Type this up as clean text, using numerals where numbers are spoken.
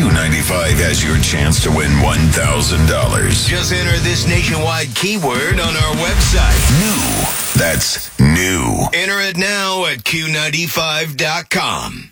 Q95 has your chance to win $1,000. Just enter this nationwide keyword on our website. New. That's new. Enter it now at Q95.com.